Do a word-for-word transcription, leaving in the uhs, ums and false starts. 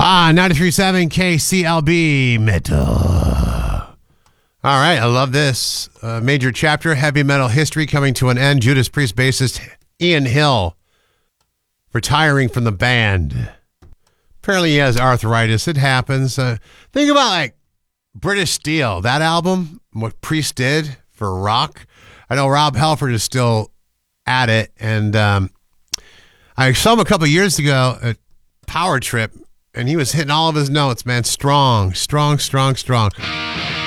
Ah, ninety-three point seven K C L B Metal. All right, I love this. Uh, major chapter, heavy metal history coming to an end. Judas Priest bassist Ian Hill retiring from the band. Apparently he has arthritis. It happens. Uh, think about like British Steel, that album, what Priest did for rock. I know Rob Halford is still at it, and um, I saw him a couple years ago at Power Trip, and he was hitting all of his notes, man. Strong, strong, strong, strong.